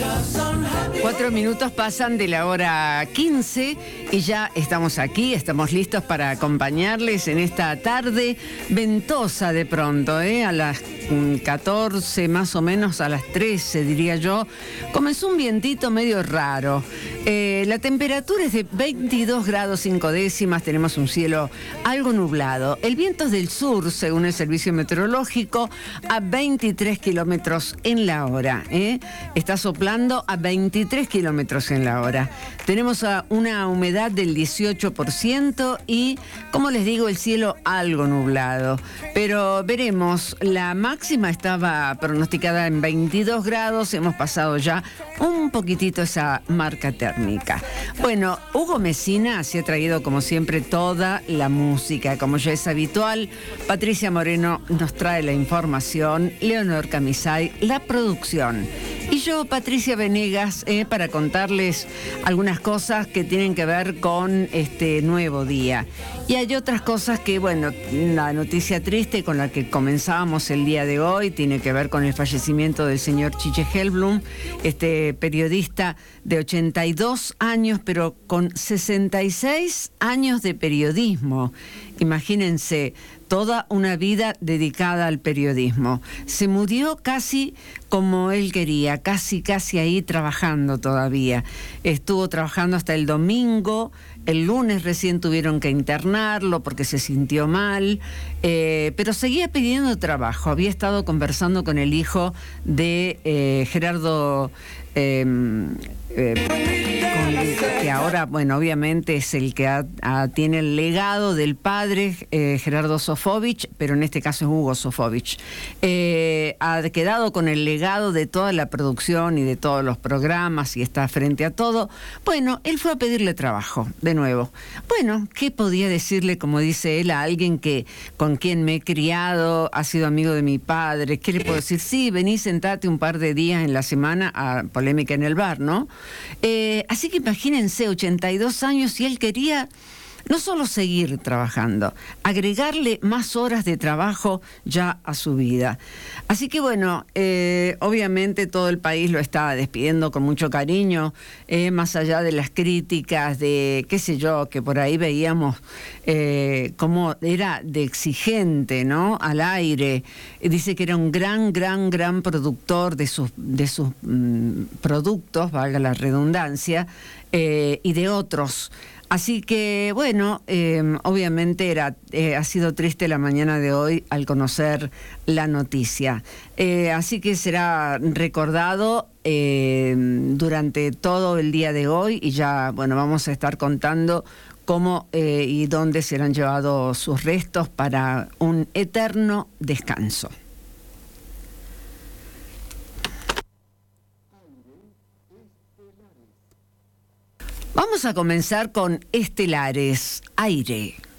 4 minutos pasan de la hora 15 y ya estamos aquí, estamos listos para acompañarles en esta tarde ventosa de pronto, a las 14 más o menos, a las 13 diría yo. Comenzó un vientito medio raro. La temperatura es de 22 grados 5 décimas, tenemos un cielo algo nublado. El viento es del sur, según el servicio meteorológico, a 23 kilómetros en la hora. Está soplando a 23 kilómetros en la hora. Tenemos una humedad del 18% y, como les digo, el cielo algo nublado. Pero veremos, la máxima estaba pronosticada en 22 grados, hemos pasado ya un poquitito esa marca térmica. Bueno, Hugo Messina se ha traído como siempre toda la música, como ya es habitual. Patricia Moreno nos trae la información, Leonor Camisay la producción. Y yo, Patricia Venegas, para contarles algunas cosas que tienen que ver con este nuevo día. Y hay otras cosas que, bueno, la noticia triste con la que comenzábamos el día de hoy tiene que ver con el fallecimiento del señor Chiche Helblum, este periodista de 82 años, pero con 66 años de periodismo. Imagínense, toda una vida dedicada al periodismo. Se murió casi como él quería, casi ahí trabajando todavía. Estuvo trabajando hasta el domingo, el lunes recién tuvieron que internarlo porque se sintió mal, pero seguía pidiendo trabajo. Había estado conversando con el hijo de Gerardo, que ahora, bueno, obviamente es el que tiene el legado del padre, Gerardo Sofovich, pero en este caso es Hugo Sofovich. Ha quedado con el legado de toda la producción y de todos los programas y está frente a todo. Bueno, él fue a pedirle trabajo, de nuevo. Bueno, ¿qué podía decirle, como dice él, a alguien con quien me he criado, ha sido amigo de mi padre? ¿Qué le puedo decir? Sí, vení, sentate un par de días en la semana a Polémica en el Bar, ¿no? Así que imagínense, 82 años y él quería no solo seguir trabajando, agregarle más horas de trabajo ya a su vida. Así que bueno, obviamente todo el país lo estaba despidiendo con mucho cariño, más allá de las críticas de, qué sé yo, que por ahí veíamos cómo era de exigente, ¿no? Al aire. Dice que era un gran productor de sus productos, valga la redundancia, y de otros. Así que, bueno, obviamente ha sido triste la mañana de hoy al conocer la noticia. Así que será recordado durante todo el día de hoy y ya, bueno, vamos a estar contando cómo y dónde serán llevados sus restos para un eterno descanso. Vamos a comenzar con Estelares, Aire.